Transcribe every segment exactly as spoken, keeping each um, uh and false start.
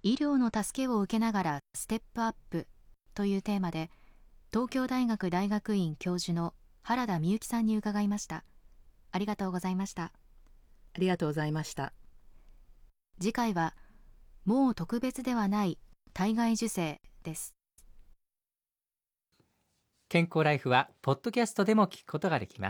医療の助けを受けながらステップアップというテーマで、東京大学大学院教授の原田美幸さんに伺いました。ありがとうございました。 ありがとうございました。 次回はもう特別ではない体外受精です。 健康ライフはポッドキャストでも聞くことができます。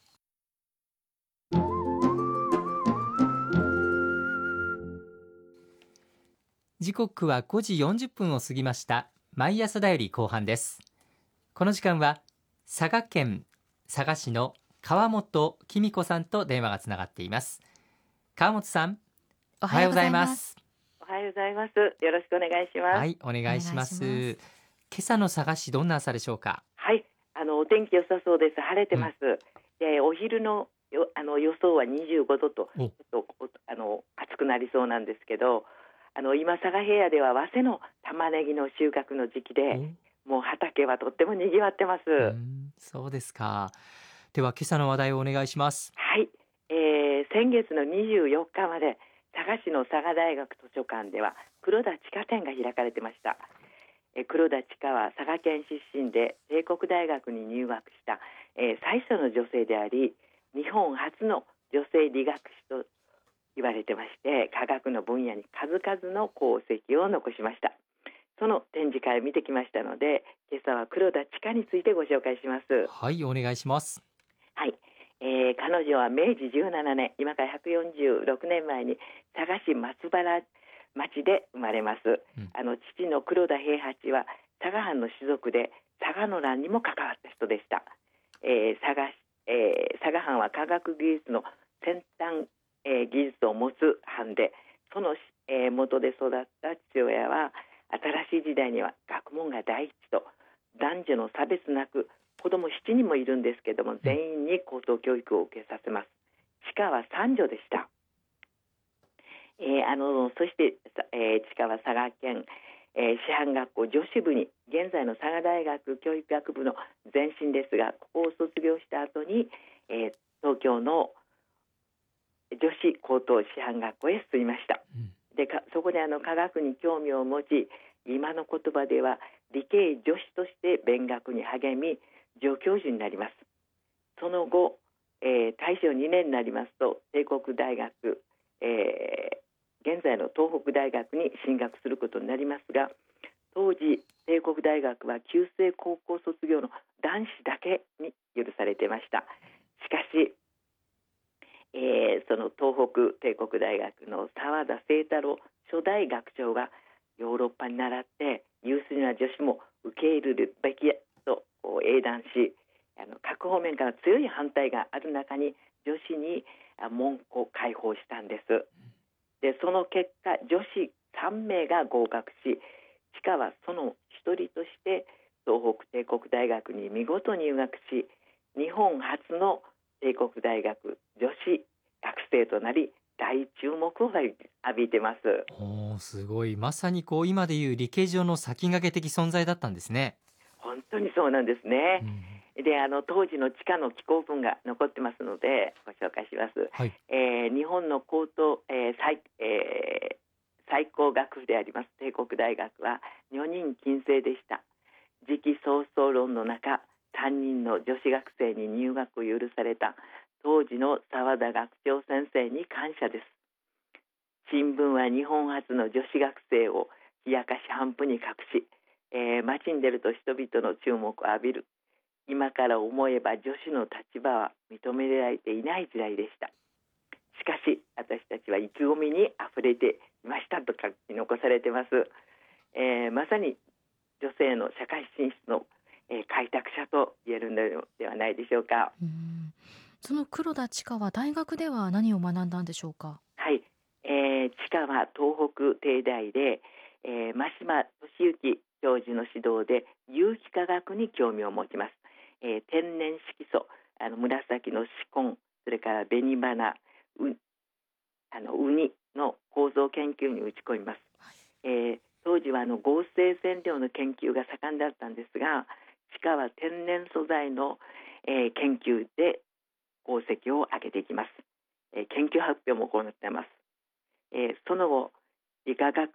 時刻はごじよんじゅっぷんを過ぎました。毎朝だより後半です。この時間は佐賀県佐賀市の川本紀美子さんと電話がつながっています。川本さん、 おはようございます。 おはようございます。よろしくお願いします。 はい、お願いします。 お願いします。 今朝の佐賀市どんな朝でしょうか？ はい、あのお天気良さそうです。晴れてます。うん、でお昼のよあの予想はにじゅうごどとちょっとあの暑くなりそうなんですけど、あの今佐賀平野では早生の玉ねぎの収穫の時期で、もう畑はとっても賑わってます。うーん、そうですか。では今朝の話題をお願いします。 はい、えー、先月のにじゅうよっかまで佐賀市の佐賀大学図書館では黒田千佳展が開かれてました。えー、黒田千佳は佐賀県出身で帝国大学に入学した、えー、最初の女性であり、日本初の女性理学士と言われてまして、科学の分野に数々の功績を残しました。その展示会を見てきましたので、今朝は黒田千佳についてご紹介します。 はい、お願いします。 はい、えー、彼女はめいじじゅうななねん、今からひゃくよんじゅうろくねんまえに佐賀市松原町で生まれます。うん、あの父の黒田平八は佐賀藩の士族で佐賀の乱にも関わった人でした。えー、佐賀、えー、佐賀藩は科学技術の先端、えー、技術を持つ藩で、その、えー、元で育った父親は新しい時代には学問が第一と、男女の差別なく子供しちにんもいるんですけども、全員に高等教育を受けさせます。千佳は三女でした。えー、あのそして、えー、千佳は佐賀県、えー、師範学校女子部に、現在の佐賀大学教育学部の前身ですが、ここを卒業した後に、えー、東京の女子高等師範学校へ進みました。うん、でかそこであの科学に興味を持ち、今の言葉では理系女子として勉学に励み、助教授になります。その後、えー、大正にねんになりますと帝国大学、えー、現在の東北大学に進学することになりますが、当時帝国大学は旧制高校卒業の男子だけに許されていました。しかし、えー、その東北帝国大学の澤田清太郎初代学長がヨーロッパに倣って優秀な女子も受け入れるべきと英断し、あの各方面から強い反対がある中に女子に門戸を開放したんです。でその結果、女子さんめいが合格し、千佳はその一人として東北帝国大学に見事入学し、日本初の帝国大学女子学生となり大注目を浴びてます。 おー、すごい。まさにこう今でいう理系上の先駆け的存在だったんですね。 本当にそうなんですね。うん、であの当時の地下の紀行文が残ってますのでご紹介します。はい、えー、日本の高等、えー 最, えー、最高学府であります帝国大学は女人禁制でした。時期尚早論の中、さんにんの女子学生に入学を許された当時の澤田学長先生に感謝です。新聞は日本初の女子学生を冷やかし反復に隠し、えー、街に出ると人々の注目を浴びる。今から思えば女子の立場は認められていない時代でした。しかし私たちは意気込みにあふれていましたと書き残されています。えー、まさに女性の社会進出の、えー、開拓者と言えるのではないでしょうか。 うん、その黒田千佳は大学では何を学んだんでしょうか。 はい、えー、千佳は東北帝大で、えー、真島俊之教授の指導で有機化学に興味を持ちます。えー、天然色素、あの紫の紫根、それから紅花、うあのウニの構造研究に打ち込みます。はい、えー、当時はあの合成染料の研究が盛んだったんですが、千佳は天然素材の、えー、研究で功績を上げていきます。えー、研究発表も行っています。えー、その後理化学